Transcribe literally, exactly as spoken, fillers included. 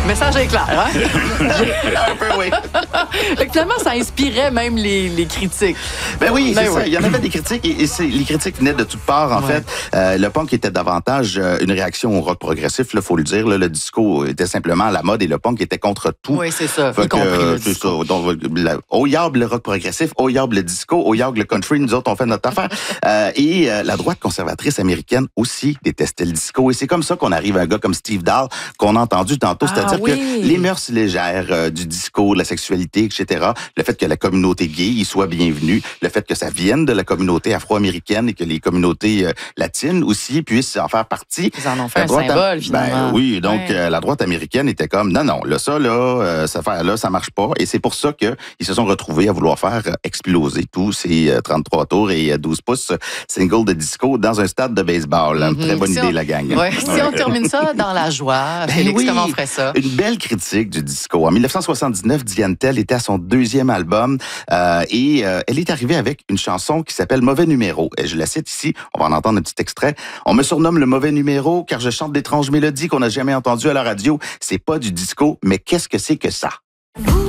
Le message est clair, hein? Un peu, oui. Fait que finalement, ça inspirait même les, les critiques. Ben oui, Ben c'est oui. ça. Il y en avait des critiques et, et c'est, les critiques venaient de toutes parts, en Ouais. fait. Euh, le punk était davantage euh, une réaction au rock progressif, il faut le dire. Là, le disco était simplement à la mode et le punk était contre tout. Oui, c'est ça, Fait y que, compris le euh, c'est disco. ça. Donc, la, au yab le rock progressif, au yab le disco, au yab le country, nous autres, on fait notre affaire. Euh, et euh, la droite conservatrice américaine aussi détestait le disco. Et c'est comme ça qu'on arrive à un gars comme Steve Dahl, qu'on a entendu tantôt, Ah, c'est-à-dire oui. que les mœurs légères euh, du disco, de la sexualité, et cetera, le fait que la communauté gay y soit bienvenue, le fait que ça vienne de la communauté afro-américaine et que les communautés euh, latines aussi puissent en faire partie. Ils en ont fait La un droite am- symbole, finalement. Ben oui, donc Ouais. euh, la droite américaine était comme, non, non, là, ça, là, euh, cette affaire-là, ça marche pas. Et c'est pour ça qu'ils se sont retrouvés à vouloir faire euh, exploser tous ces euh, trente-trois tours et euh, douze pouces singles de disco dans un stade de baseball. Mhm. Très bonne Si idée, on- la gang. Ouais, si on termine ça dans la joie, Ben Félix, oui. comment on ferait ça? Une belle critique du disco. En dix-neuf cent soixante-dix-neuf, Diane Tell était à son deuxième album euh, et euh, elle est arrivée avec une chanson qui s'appelle Mauvais numéro. Et je la cite ici, on va en entendre un petit extrait. On me surnomme le mauvais numéro car je chante d'étranges mélodies qu'on n'a jamais entendues à la radio. C'est pas du disco, mais qu'est-ce que c'est que ça?